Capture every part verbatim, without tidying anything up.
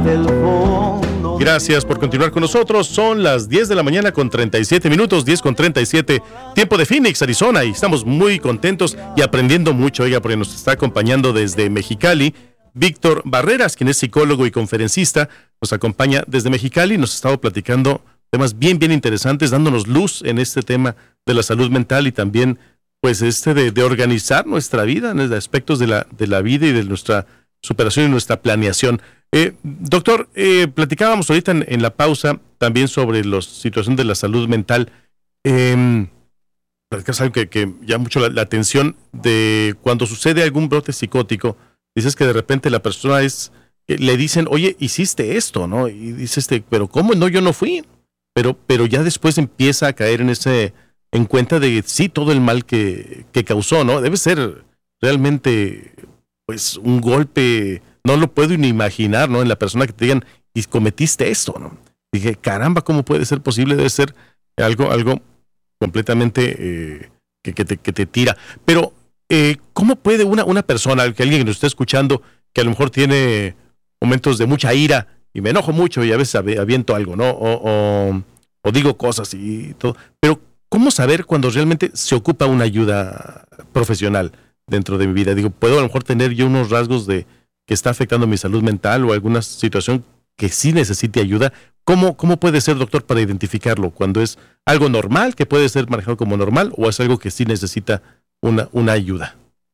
el fondo. Gracias por continuar con nosotros. Son las diez de la mañana con treinta y siete minutos, diez con treinta y siete, tiempo de Phoenix, Arizona, y estamos muy contentos y aprendiendo mucho, oiga, porque nos está acompañando desde Mexicali Víctor Barreras, quien es psicólogo y conferencista, nos acompaña desde Mexicali, nos ha estado platicando temas bien, bien interesantes, dándonos luz en este tema de la salud mental y también, pues, este de, de organizar nuestra vida, en los aspectos de la, de la vida y de nuestra superación y nuestra planeación. Eh, doctor, eh, platicábamos ahorita en, en la pausa también sobre la situación de la salud mental. Eh, es algo que, que llama mucho la, la atención de cuando sucede algún brote psicótico. Dices que de repente la persona es, le dicen, oye, hiciste esto, ¿no? Y dices, este, pero ¿cómo? No, yo no fui. Pero, pero ya después empieza a caer en ese, en cuenta de sí, todo el mal que, que causó, ¿no? Debe ser realmente, pues, un golpe, no lo puedo ni imaginar, ¿no? En la persona que te digan, y cometiste esto, ¿no? Dije, caramba, ¿cómo puede ser posible? Debe ser algo, algo completamente eh, que, que, te, que te tira. Pero, Eh, ¿cómo puede una, una persona, que alguien que nos esté escuchando, que a lo mejor tiene momentos de mucha ira, y me enojo mucho y a veces aviento algo, ¿no? O, o, o digo cosas y todo, pero ¿cómo saber cuando realmente se ocupa una ayuda profesional dentro de mi vida? Digo, ¿puedo a lo mejor tener yo unos rasgos de que está afectando mi salud mental o alguna situación que sí necesite ayuda? ¿Cómo, cómo puede ser, doctor, para identificarlo? Cuando es algo normal, que puede ser manejado como normal, o es algo que sí necesita Una, una ayuda.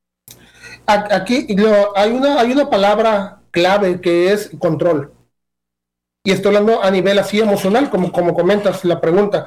Aquí lo, hay, una, hay una palabra clave que es control. Y estoy hablando a nivel así emocional, como, como comentas la pregunta.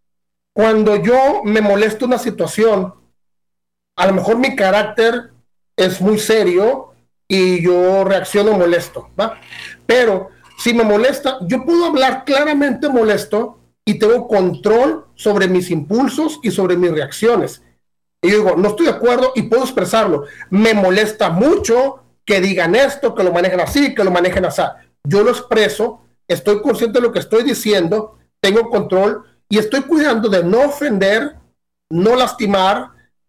Cuando yo me molesto una situación, a lo mejor mi carácter es muy serio y yo reacciono molesto, ¿va? Pero si me molesta, yo puedo hablar claramente molesto y tengo control sobre mis impulsos y sobre mis reacciones. Y yo digo, no estoy de acuerdo y puedo expresarlo. Me molesta mucho que digan esto, que lo manejen así, que lo manejen así. Yo lo expreso, estoy consciente de lo que estoy diciendo, tengo control y estoy cuidando de no ofender, no lastimar,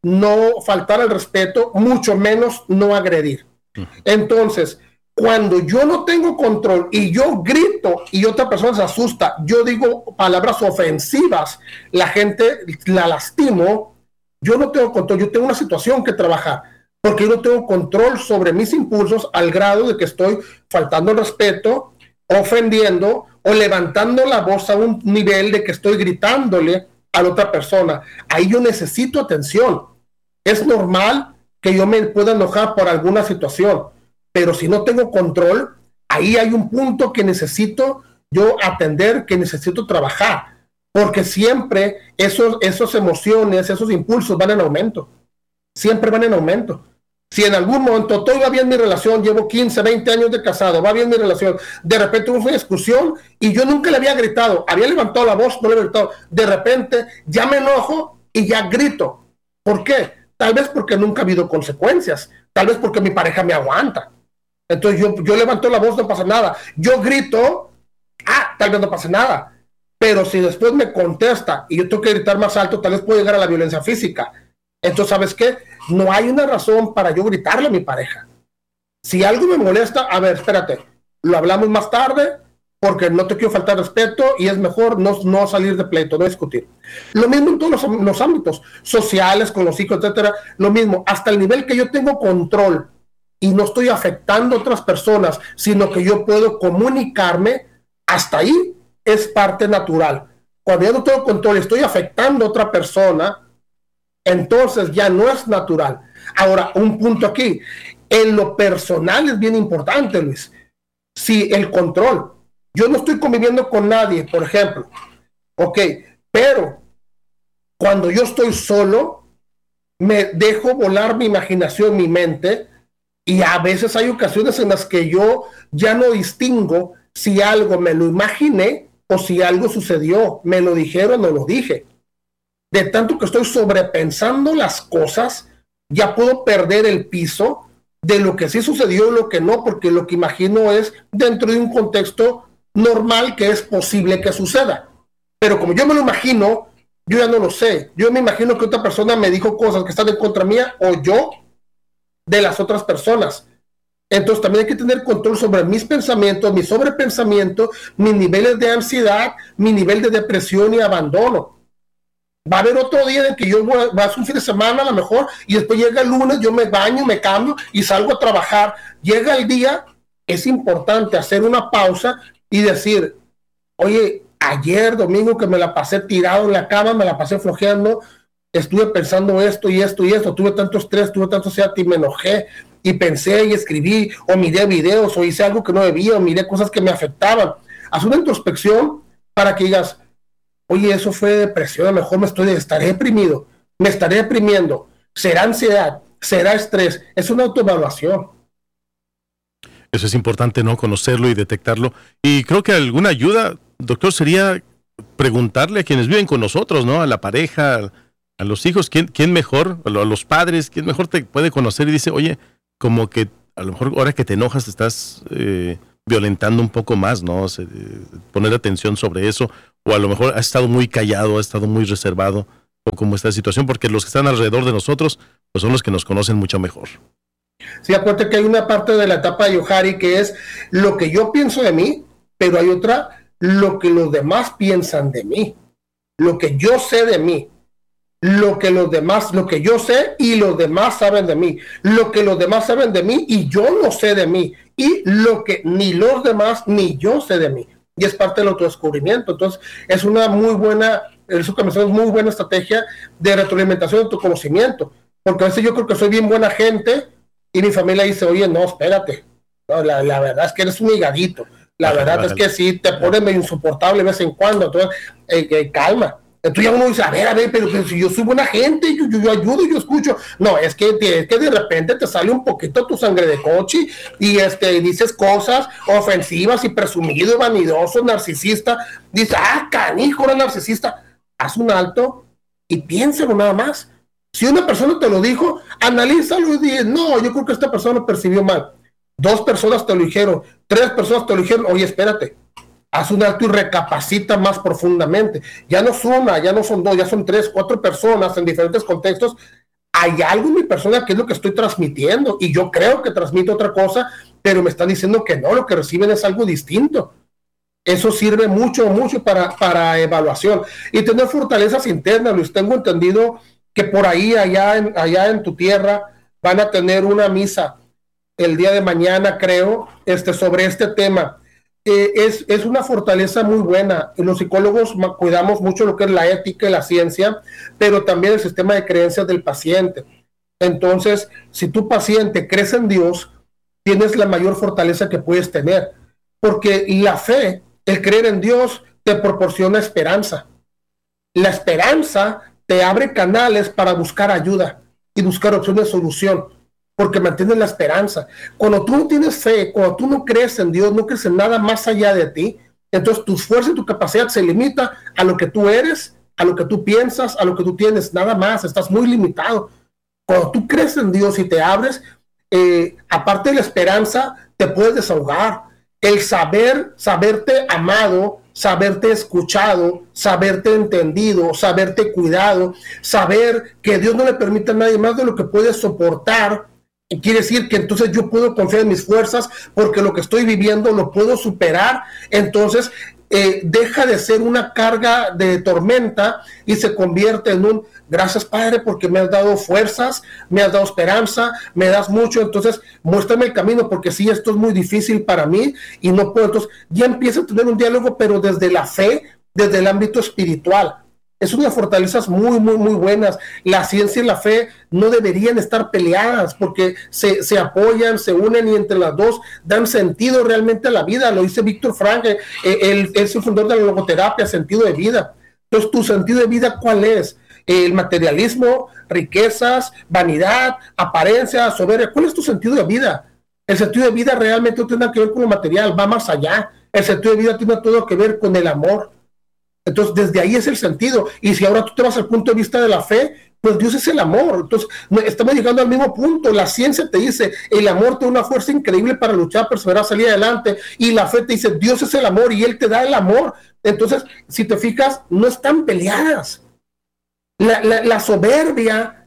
no faltar al respeto, mucho menos no agredir. Entonces, cuando yo no tengo control y yo grito y otra persona se asusta, yo digo palabras ofensivas, la gente la lastimo. Yo no tengo control, yo tengo una situación que trabajar, porque yo no tengo control sobre mis impulsos al grado de que estoy faltando el respeto, ofendiendo o levantando la voz a un nivel de que estoy gritándole a la otra persona. Ahí yo necesito atención. Es normal que yo me pueda enojar por alguna situación, pero si no tengo control, ahí hay un punto que necesito yo atender, que necesito trabajar. Porque siempre esos, esas emociones, esos impulsos van en aumento. Siempre van en aumento. Si en algún momento todo va bien mi relación, llevo quince, veinte años de casado, va bien mi relación, de repente hubo una discusión y yo nunca le había gritado, había levantado la voz, no le había gritado, de repente ya me enojo y ya grito. ¿Por qué? Tal vez porque nunca ha habido consecuencias, tal vez porque mi pareja me aguanta. Entonces yo, yo levanto la voz, no pasa nada. Yo grito, ah, tal vez no pase nada. Pero si después me contesta y yo tengo que gritar más alto, tal vez puedo llegar a la violencia física. Entonces, ¿sabes qué? No hay una razón para yo gritarle a mi pareja. Si algo me molesta, a ver, espérate, lo hablamos más tarde porque no te quiero faltar respeto y es mejor no, no salir de pleito, no discutir. Lo mismo en todos los, los ámbitos sociales, con los hijos, etcétera. Lo mismo, hasta el nivel que yo tengo control y no estoy afectando a otras personas, sino que yo puedo comunicarme, hasta ahí es parte natural. Cuando yo no tengo control y estoy afectando a otra persona, entonces ya no es natural. Ahora, un punto aquí. En lo personal es bien importante, Luis. Si el control, yo no estoy conviviendo con nadie, por ejemplo, ok, pero cuando yo estoy solo, me dejo volar mi imaginación, mi mente, y a veces hay ocasiones en las que yo ya no distingo si algo me lo imaginé o si algo sucedió, me lo dijeron o lo dije. De tanto que estoy sobrepensando las cosas, ya puedo perder el piso de lo que sí sucedió y lo que no, porque lo que imagino es dentro de un contexto normal que es posible que suceda. Pero como yo me lo imagino, yo ya no lo sé. Yo me imagino que otra persona me dijo cosas que están en contra mía o yo de las otras personas. Entonces también hay que tener control sobre mis pensamientos, mi sobrepensamiento, mis niveles de ansiedad, mi nivel de depresión y abandono. Va a haber otro día en que yo voy a, va a ser un fin de semana a lo mejor, y después llega el lunes, yo me baño, me cambio y salgo a trabajar. Llega el día, es importante hacer una pausa y decir, oye, ayer domingo que me la pasé tirado en la cama, me la pasé flojeando, estuve pensando esto y esto y esto, tuve tanto estrés, tuve tanto ansiedad y me enojé y pensé y escribí, o miré videos, o hice algo que no debía, o miré cosas que me afectaban. Haz una introspección para que digas, oye, eso fue depresión, a lo mejor me estoy, estaré deprimido, me estaré deprimiendo, será ansiedad, será estrés, es una autoevaluación. Eso es importante, ¿no? Conocerlo y detectarlo. Y creo que alguna ayuda, doctor, sería preguntarle a quienes viven con nosotros, ¿no? A la pareja, a los hijos, ¿quién, quién mejor, a los padres, quién mejor te puede conocer y dice, oye, como que a lo mejor ahora que te enojas estás eh, violentando un poco más, ¿no? Se, eh, poner atención sobre eso, o a lo mejor has estado muy callado, has estado muy reservado, o como esta situación, porque los que están alrededor de nosotros, pues son los que nos conocen mucho mejor. Sí, acuérdate que hay una parte de la etapa de Johari que es lo que yo pienso de mí, pero hay otra, lo que los demás piensan de mí, lo que yo sé de mí, lo que los demás, lo que yo sé y los demás saben de mí, lo que los demás saben de mí y yo no sé de mí, y lo que ni los demás ni yo sé de mí, y es parte del autodescubrimiento. Entonces es una muy buena, eso que me es muy buena estrategia de retroalimentación de tu conocimiento, porque a veces yo creo que soy bien buena gente y mi familia dice, oye, no, espérate, no, la, la verdad es que eres un higadito, la verdad es que sí, te pones medio insoportable de vez en cuando, entonces, eh, eh, calma. Entonces ya uno dice, a ver, a ver, pero, pero si yo soy buena gente, yo, yo, yo ayudo, yo escucho. No, es que, es que de repente te sale un poquito tu sangre de coche y este, dices cosas ofensivas y presumido, y vanidoso, narcisista. Dices, ah, canijo, era narcisista. Haz un alto y piénsalo nada más. Si una persona te lo dijo, analízalo y dices, no, yo creo que esta persona lo percibió mal. Dos personas te lo dijeron, tres personas te lo dijeron, oye, espérate. Haz un alto y recapacita más profundamente. Ya no es una, ya no son dos, ya son tres, cuatro personas en diferentes contextos. Hay algo en mi persona que es lo que estoy transmitiendo y yo creo que transmito otra cosa, pero me están diciendo que no, lo que reciben es algo distinto. Eso sirve mucho, mucho para, para evaluación. Y tener fortalezas internas, Luis. Tengo entendido que por ahí, allá en, allá en tu tierra, van a tener una misa el día de mañana, creo, este, sobre este tema. Eh, es, es una fortaleza muy buena. Los psicólogos cuidamos mucho lo que es la ética y la ciencia, pero también el sistema de creencias del paciente. Entonces, si tu paciente crees en Dios, tienes la mayor fortaleza que puedes tener, porque la fe, el creer en Dios, te proporciona esperanza. La esperanza te abre canales para buscar ayuda y buscar opciones de solución, porque mantienes la esperanza. Cuando tú no tienes fe, cuando tú no crees en Dios, no crees en nada más allá de ti, entonces tu fuerza y tu capacidad se limita a lo que tú eres, a lo que tú piensas, a lo que tú tienes, nada más, estás muy limitado. Cuando tú crees en Dios y te abres, eh, aparte de la esperanza, te puedes desahogar. El saber, saberte amado, saberte escuchado, saberte entendido, saberte cuidado, saber que Dios no le permite a nadie más de lo que puedes soportar, quiere decir que entonces yo puedo confiar en mis fuerzas porque lo que estoy viviendo lo puedo superar. Entonces eh, deja de ser una carga de tormenta y se convierte en un gracias, Padre, porque me has dado fuerzas, me has dado esperanza, me das mucho, entonces muéstrame el camino, porque sí, esto es muy difícil para mí y no puedo. Entonces ya empieza a tener un diálogo, pero desde la fe, desde el ámbito espiritual. Es unas fortalezas muy, muy, muy buenas. La ciencia y la fe no deberían estar peleadas porque se, se apoyan, se unen y entre las dos dan sentido realmente a la vida. Lo dice Víctor Frank, eh, él es el fundador de la logoterapia, sentido de vida. Entonces, ¿tu sentido de vida cuál es? El materialismo, riquezas, vanidad, apariencia, soberbia. ¿Cuál es tu sentido de vida? El sentido de vida realmente no tiene nada que ver con lo material, va más allá. El sentido de vida tiene todo que ver con el amor. Entonces, desde ahí es el sentido. Y si ahora tú te vas al punto de vista de la fe, pues Dios es el amor. Entonces, estamos llegando al mismo punto. La ciencia te dice, el amor tiene una fuerza increíble para luchar, perseverar, salir adelante. Y la fe te dice, Dios es el amor y Él te da el amor. Entonces, si te fijas, no están peleadas. La, la, la soberbia,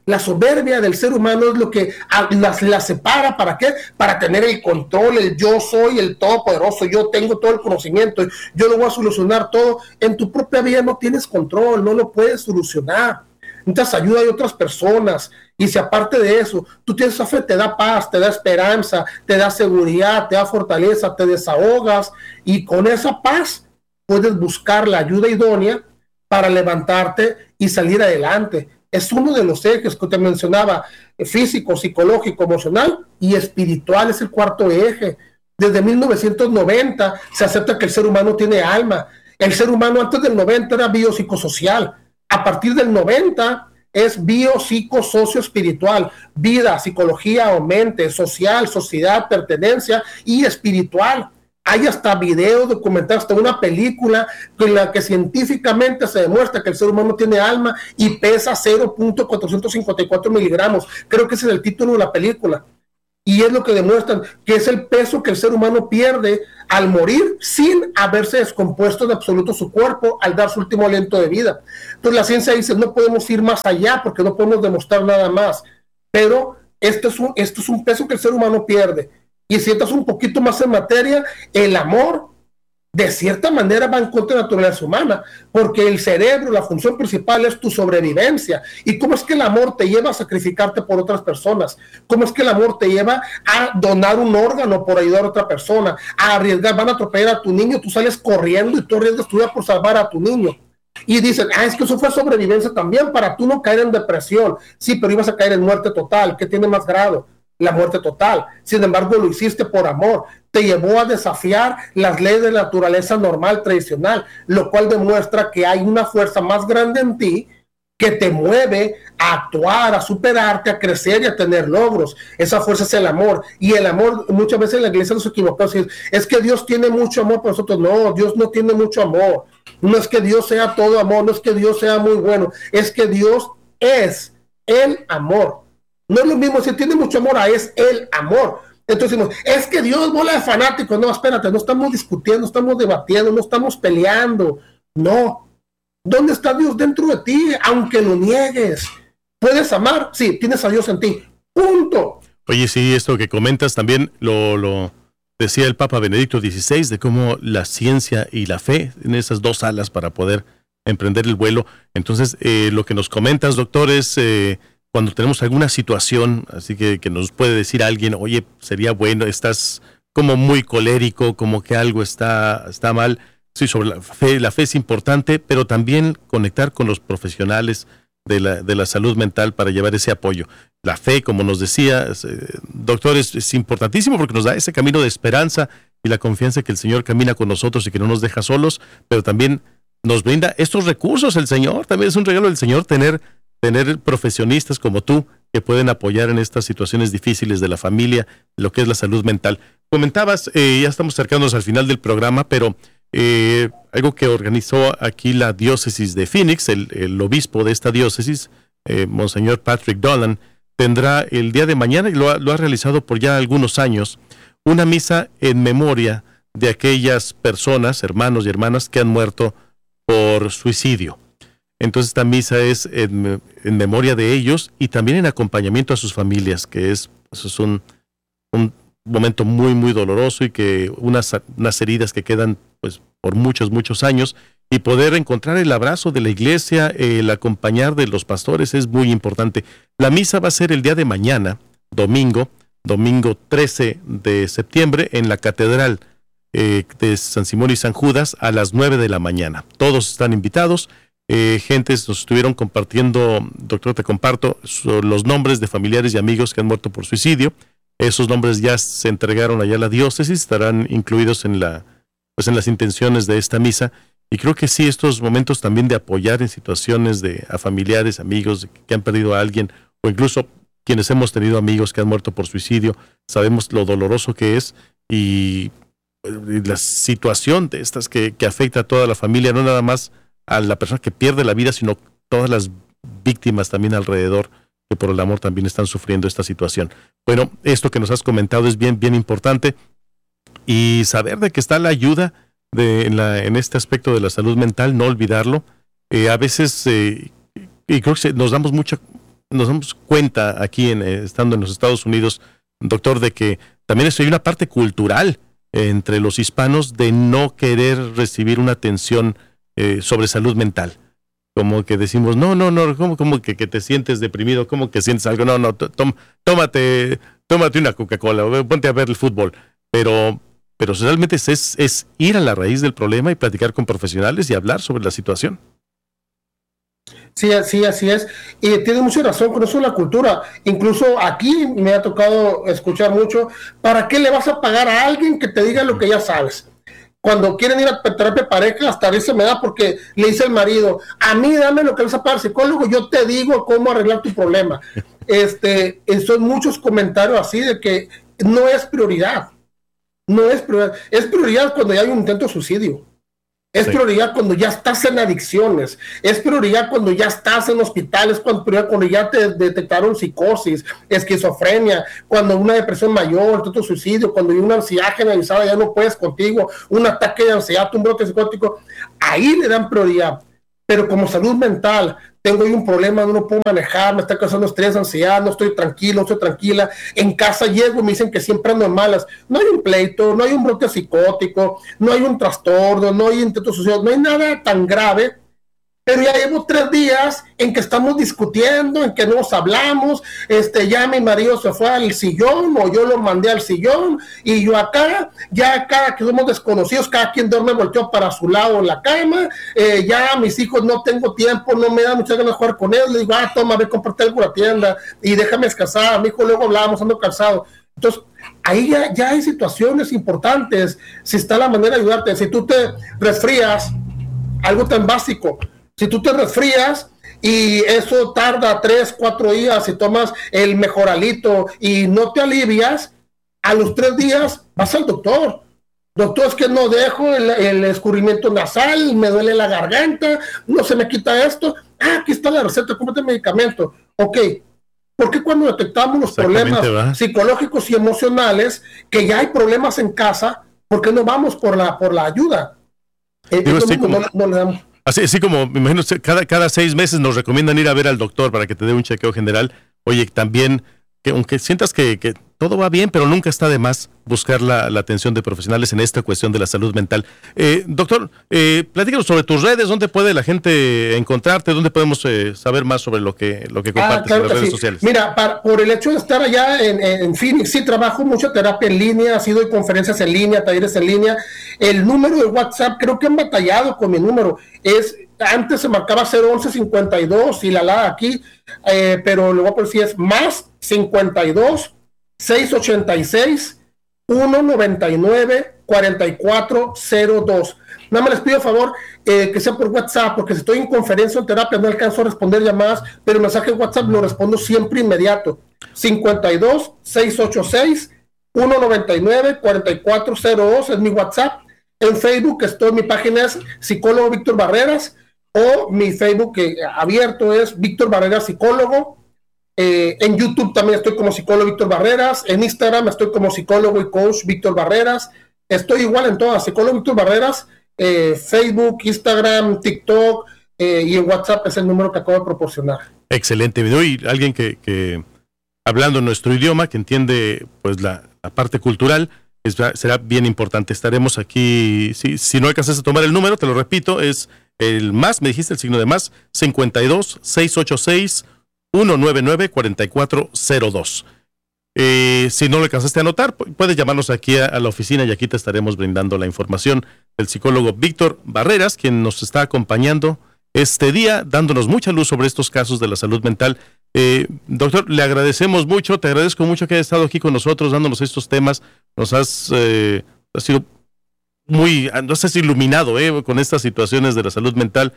La soberbia del ser humano es lo que las, la separa. ¿Para qué? Para tener el control, el yo soy el todopoderoso, yo tengo todo el conocimiento, yo lo voy a solucionar todo. En tu propia vida no tienes control, no lo puedes solucionar. Necesitas ayuda de otras personas. Y si aparte de eso, tú tienes esa fe, te da paz, te da esperanza, te da seguridad, te da fortaleza, te desahogas, y con esa paz puedes buscar la ayuda idónea para levantarte y salir adelante. Es uno de los ejes que te mencionaba, físico, psicológico, emocional y espiritual, es el cuarto eje. Desde mil novecientos noventa se acepta que el ser humano tiene alma. El ser humano antes del noventa era biopsicosocial. A partir del noventa es biopsicosocio-espiritual, vida, psicología o mente, social, sociedad, pertenencia y espiritual. Hay hasta videos documentados, hasta una película en la que científicamente se demuestra que el ser humano tiene alma y pesa cero punto cuatrocientos cincuenta y cuatro miligramos. Creo que ese es el título de la película. Y es lo que demuestran, que es el peso que el ser humano pierde al morir sin haberse descompuesto en absoluto su cuerpo al dar su último aliento de vida. Entonces la ciencia dice, no podemos ir más allá porque no podemos demostrar nada más. Pero esto es un, esto es un peso que el ser humano pierde. Y si entras un poquito más en materia, el amor de cierta manera va en contra de la naturaleza humana, porque el cerebro, la función principal es tu sobrevivencia. ¿Y cómo es que el amor te lleva a sacrificarte por otras personas? ¿Cómo es que el amor te lleva a donar un órgano por ayudar a otra persona? A arriesgar, van a atropellar a tu niño, tú sales corriendo y tú arriesgas tu vida por salvar a tu niño. Y dicen, ah, es que eso fue sobrevivencia también para tú no caer en depresión. Sí, pero ibas a caer en muerte total. ¿Qué tiene más grado? La muerte total. Sin embargo, lo hiciste por amor. Te llevó a desafiar las leyes de la naturaleza normal, tradicional, lo cual demuestra que hay una fuerza más grande en ti que te mueve a actuar, a superarte, a crecer y a tener logros. Esa fuerza es el amor. Y el amor, muchas veces en la iglesia nos equivocamos. Es que Dios tiene mucho amor por nosotros. No, Dios no tiene mucho amor. No es que Dios sea todo amor, no es que Dios sea muy bueno. Es que Dios es el amor. No es lo mismo si tiene mucho amor a es el amor. Entonces decimos, es que Dios bola de fanáticos. No, espérate, no estamos discutiendo, no estamos debatiendo, no estamos peleando. No. ¿Dónde está Dios dentro de ti? Aunque lo niegues. ¿Puedes amar? Sí, tienes a Dios en ti. Punto. Oye, sí, esto que comentas también lo, lo decía el Papa Benedicto dieciséis, de cómo la ciencia y la fe en esas dos alas para poder emprender el vuelo. Entonces, eh, lo que nos comentas, doctor, es... Eh, cuando tenemos alguna situación, así que, que nos puede decir alguien, oye, sería bueno, estás como muy colérico, como que algo está, está mal. Sí, sobre la fe, la fe es importante, pero también conectar con los profesionales de la, de la salud mental para llevar ese apoyo. La fe, como nos decía, eh, doctor, es, es importantísimo porque nos da ese camino de esperanza y la confianza que el Señor camina con nosotros y que no nos deja solos, pero también nos brinda estos recursos el Señor. También es un regalo del Señor tener tener profesionistas como tú que pueden apoyar en estas situaciones difíciles de la familia, lo que es la salud mental. Comentabas, eh, ya estamos acercándonos al final del programa, pero eh, algo que organizó aquí la diócesis de Phoenix, el, el obispo de esta diócesis, eh, Monseñor Patrick Dolan, tendrá el día de mañana, y lo ha, lo ha realizado por ya algunos años, una misa en memoria de aquellas personas, hermanos y hermanas que han muerto por suicidio. Entonces esta misa es en, en memoria de ellos y también en acompañamiento a sus familias, que es, eso es un, un momento muy, muy doloroso y que unas, unas heridas que quedan pues por muchos, muchos años, y poder encontrar el abrazo de la iglesia, el acompañar de los pastores es muy importante. La misa va a ser el día de mañana, domingo, domingo trece de septiembre, en la catedral eh, de San Simón y San Judas a las nueve de la mañana. Todos están invitados. Eh, gentes nos estuvieron compartiendo, doctor, te comparto los nombres de familiares y amigos que han muerto por suicidio. Esos nombres ya se entregaron allá a la diócesis, estarán incluidos en la, pues en las intenciones de esta misa. Y creo que sí, estos momentos también de apoyar en situaciones de a familiares, amigos que han perdido a alguien, o incluso quienes hemos tenido amigos que han muerto por suicidio, sabemos lo doloroso que es y, y la situación de estas que, que afecta a toda la familia, no nada más a la persona que pierde la vida, sino todas las víctimas también alrededor, que por el amor también están sufriendo esta situación. Bueno, esto que nos has comentado es bien, bien importante, y saber de que está la ayuda de, en, la, en este aspecto de la salud mental, no olvidarlo. Eh, a veces, eh, y creo que nos damos mucha, nos damos cuenta aquí, en, eh, estando en los Estados Unidos, doctor, de que también hay una parte cultural eh, entre los hispanos de no querer recibir una atención eh, sobre salud mental. Como que decimos, no, no, no, como, como que, que te sientes deprimido, como que sientes algo, no, no, tó, tómate, tómate una Coca-Cola, ponte a ver el fútbol. Pero, pero realmente es, es, es ir a la raíz del problema y platicar con profesionales y hablar sobre la situación. Sí, sí, así es. Y tiene mucha razón con eso de la cultura. Incluso aquí me ha tocado escuchar mucho, ¿para qué le vas a pagar a alguien que te diga lo que ya sabes? Cuando quieren ir a terapia pareja, hasta a veces me da porque le dice el marido, a mí dame lo que vas a pagar al psicólogo, yo te digo cómo arreglar tu problema. Este, son muchos comentarios así de que no es prioridad. No es prioridad. Es prioridad cuando ya hay un intento de suicidio. Es sí. prioridad cuando ya estás en adicciones, es prioridad cuando ya estás en hospitales, cuando, cuando ya te detectaron psicosis, esquizofrenia, cuando una depresión mayor, intento de suicidio, cuando hay una ansiedad generalizada, ya no puedes contigo, un ataque de ansiedad, un brote psicótico, ahí le dan prioridad. Pero como salud mental, tengo ahí un problema, no lo puedo manejar, me está causando estrés, ansiedad, no estoy tranquilo, no estoy tranquila, en casa llego y me dicen que siempre ando en malas, no hay un pleito, no hay un brote psicótico, no hay un trastorno, no hay intento social, no hay nada tan grave, pero ya llevo tres días en que estamos discutiendo, en que no nos hablamos, este, ya mi marido se fue al sillón, o yo lo mandé al sillón, y yo acá, ya cada que somos desconocidos, cada quien duerme volteó para su lado en la cama, eh, ya mis hijos no tengo tiempo, no me da muchas ganas de jugar con ellos, le digo, ah, toma, ve, cómprate algo a la tienda, y déjame descansar, mi hijo luego hablábamos, ando cansado. Entonces, ahí ya, ya hay situaciones importantes, si está la manera de ayudarte, si tú te resfrías, algo tan básico, si tú te resfrías y eso tarda tres, cuatro días y tomas el mejoralito y no te alivias, a los tres días vas al doctor. Doctor, es que no dejo el, el escurrimiento nasal, me duele la garganta, no se me quita esto. Ah, aquí está la receta, cómprate el medicamento. Ok, ¿por qué cuando detectamos los problemas ¿verdad? psicológicos y emocionales, que ya hay problemas en casa, por qué no vamos por la, por la ayuda? Eh, Digo, sí, como... no, no le damos. Así, así como, me imagino, cada, cada seis meses nos recomiendan ir a ver al doctor para que te dé un chequeo general. Oye, también, que aunque sientas que, que todo va bien, pero nunca está de más buscar la, la atención de profesionales en esta cuestión de la salud mental. Eh, doctor, eh, platícanos sobre tus redes, ¿dónde puede la gente encontrarte? ¿Dónde podemos eh, saber más sobre lo que, lo que compartes ah, claro en las redes sí. sociales? Mira, para, por el hecho de estar allá en, en Phoenix, sí trabajo mucha terapia en línea, así doy conferencias en línea, talleres en línea. El número de WhatsApp, creo que han batallado con mi número, es... Antes se marcaba cero once cincuenta y dos y la la aquí, eh, pero luego por si es más cincuenta y dos, seiscientos ochenta y seis, ciento noventa y nueve, cuarenta y cuatro cero dos. Nada más les pido favor eh, que sea por WhatsApp, porque si estoy en conferencia o en terapia no alcanzo a responder llamadas, pero el mensaje de WhatsApp lo respondo siempre inmediato. cincuenta y dos, seiscientos ochenta y seis, ciento noventa y nueve, cuarenta y cuatro cero dos es mi WhatsApp. En Facebook estoy, mi página es Psicólogo Víctor Barreras, o mi Facebook eh, abierto es Víctor Barreras Psicólogo. Eh, en YouTube también estoy como Psicólogo Víctor Barreras. En Instagram estoy como Psicólogo y Coach Víctor Barreras. Estoy igual en todas, Psicólogo Víctor Barreras, eh, Facebook, Instagram, TikTok, eh, y en WhatsApp es el número que acabo de proporcionar. Excelente video, y alguien que, que hablando nuestro idioma, que entiende pues la, la parte cultural, es, será bien importante. Estaremos aquí, si, si no alcanzas a tomar el número, te lo repito, es el más, me dijiste el signo de más, cincuenta y dos, seiscientos ochenta y seis, ciento noventa y nueve, cuarenta y cuatro cero dos. Eh, si no lo alcanzaste a anotar, puedes llamarnos aquí a, a la oficina y aquí te estaremos brindando la información del psicólogo Víctor Barreras, quien nos está acompañando este día, dándonos mucha luz sobre estos casos de la salud mental. Eh, doctor, le agradecemos mucho, te agradezco mucho que hayas estado aquí con nosotros dándonos estos temas. Nos has, eh, has sido muy, no sé si iluminado eh, con estas situaciones de la salud mental,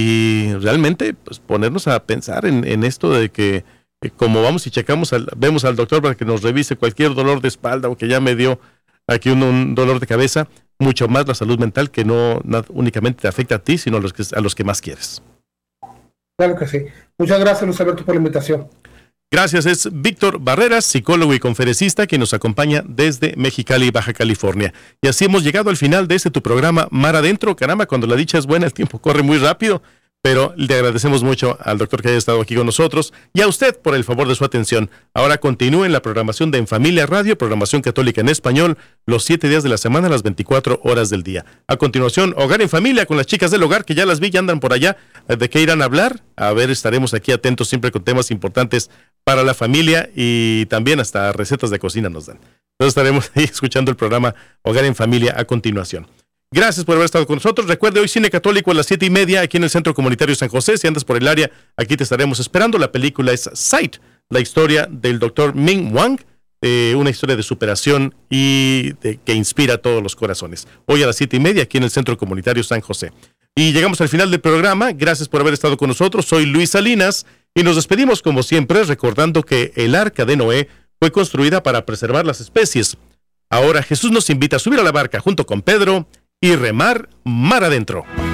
y realmente pues ponernos a pensar en, en esto de que eh, como vamos y checamos, al, vemos al doctor para que nos revise cualquier dolor de espalda o que ya me dio aquí un, un dolor de cabeza, mucho más la salud mental, que no, no únicamente te afecta a ti, sino a los que, a los que más quieres. Claro que sí. Muchas gracias, Luis Alberto, por la invitación. Gracias, es Víctor Barreras, psicólogo y conferencista, quien nos acompaña desde Mexicali, Baja California. Y así hemos llegado al final de este tu programa Mar Adentro. Caramba, cuando la dicha es buena, el tiempo corre muy rápido. pero le agradecemos mucho al doctor que haya estado aquí con nosotros y a usted por el favor de su atención. Ahora continúen la programación de En Familia Radio, programación católica en español, los siete días de la semana, las veinticuatro horas del día. A continuación, Hogar en Familia con las chicas del hogar, que ya las vi, ya andan por allá. ¿De qué irán a hablar? A ver, estaremos aquí atentos siempre con temas importantes para la familia y también hasta recetas de cocina nos dan. Entonces estaremos ahí escuchando el programa Hogar en Familia a continuación. Gracias por haber estado con nosotros. Recuerde, hoy Cine Católico a las siete y media aquí en el Centro Comunitario San José. Si andas por el área, aquí te estaremos esperando. La película es Sight, la historia del doctor Ming Wang, eh, una historia de superación y de, que inspira a todos los corazones. Hoy a las siete y media aquí en el Centro Comunitario San José. Y llegamos al final del programa. Gracias por haber estado con nosotros. Soy Luis Salinas y nos despedimos como siempre recordando que el Arca de Noé fue construida para preservar las especies. Ahora Jesús nos invita a subir a la barca junto con Pedro y remar mar adentro.